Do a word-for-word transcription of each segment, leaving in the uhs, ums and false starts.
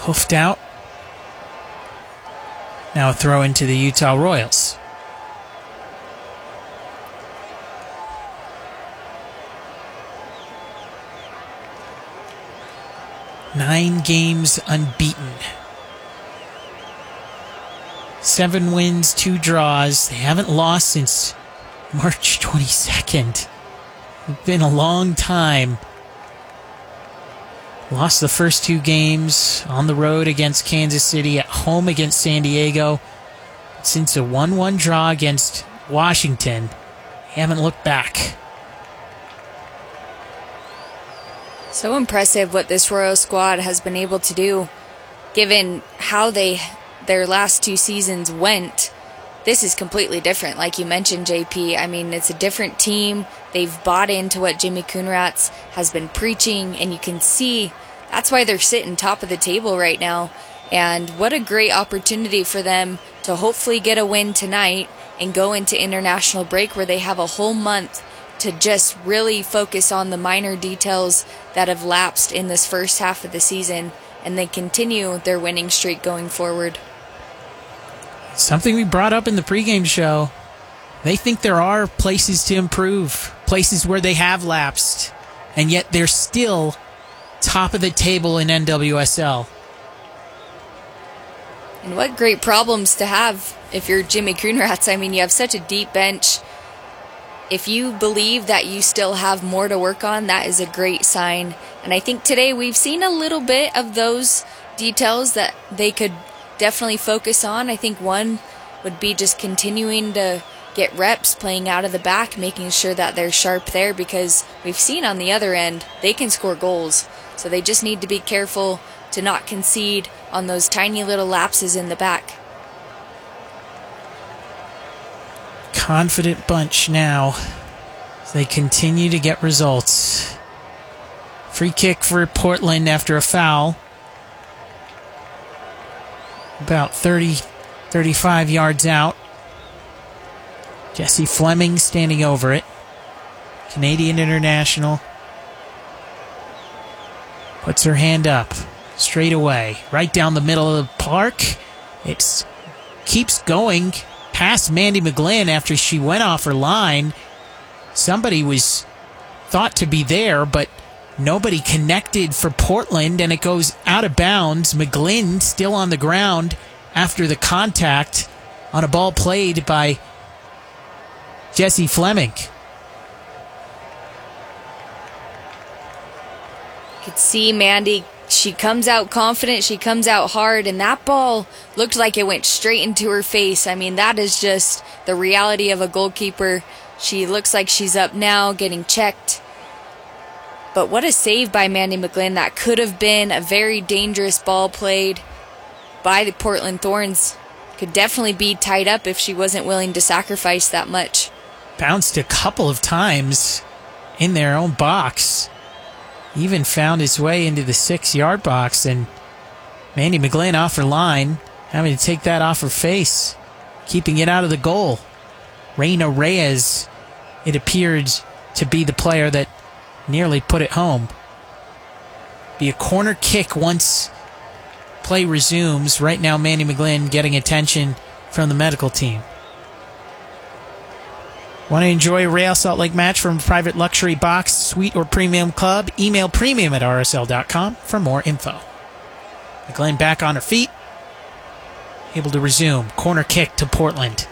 hoofed out. Now a throw into the Utah Royals. Nine games unbeaten. Seven wins, two draws. They haven't lost since March twenty-second. It's been a long time. Lost the first two games on the road against Kansas City, at home against San Diego. Since a one one draw against Washington, they haven't looked back. So impressive what this Royal squad has been able to do, given how they their last two seasons went. This is completely different, like you mentioned, J P. I mean, it's a different team. They've bought into what Jimmy Coonrats has been preaching, and you can see that's why they're sitting top of the table right now. And what a great opportunity for them to hopefully get a win tonight and go into international break where they have a whole month to just really focus on the minor details that have lapsed in this first half of the season, and then continue their winning streak going forward. Something we brought up in the pregame show. They think there are places to improve, places where they have lapsed, and yet they're still top of the table in N W S L. And what great problems to have if you're Jimmy Coonrats. I mean, you have such a deep bench. If you believe that you still have more to work on, that is a great sign. And I think today we've seen a little bit of those details that they could definitely focus on. I think one would be just continuing to get reps, playing out of the back, making sure that they're sharp there, because we've seen on the other end, they can score goals. So they just need to be careful to not concede on those tiny little lapses in the back. Confident bunch now as they continue to get results. Free kick for Portland after a foul. About thirty, thirty-five yards out. Jesse Fleming standing over it. Canadian international. Puts her hand up. Straight away. Right down the middle of the park. It keeps going past Mandy McGlynn after she went off her line. Somebody was thought to be there, but nobody connected for Portland, and it goes out of bounds. McGlynn still on the ground after the contact on a ball played by Jesse Fleming. You could see Mandy, she comes out confident, she comes out hard, and that ball looked like it went straight into her face. I mean, that is just the reality of a goalkeeper. She looks like she's up now, getting checked. But what a save by Mandy McGlynn. That could have been a very dangerous ball played by the Portland Thorns. Could definitely be tied up if she wasn't willing to sacrifice that much. Bounced a couple of times in their own box. Even found his way into the six-yard box, and Mandy McGlynn off her line, having to take that off her face, keeping it out of the goal. Reina Reyes, it appeared to be the player that nearly put it home. Be a corner kick once play resumes. Right now, Mandy McGlynn getting attention from the medical team. Want to enjoy a Real Salt Lake match from a private luxury box, suite, or premium club? Email premium at R S L dot com for more info. McGlynn back on her feet. Able to resume. Corner kick to Portland.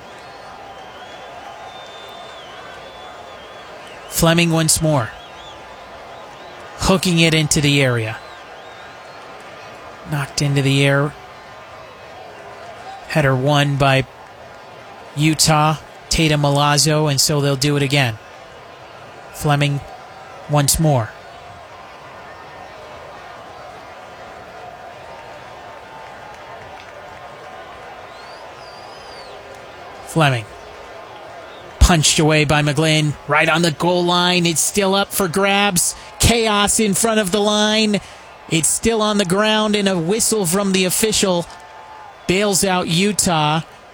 Fleming once more. Hooking it into the area. Knocked into the air. Header won by Utah. Tatum Milazzo, and so they'll do it again. Fleming once more. Fleming. Punched away by McGlynn. Right on the goal line. It's still up for grabs. Chaos in front of the line. It's still on the ground, and a whistle from the official bails out Utah.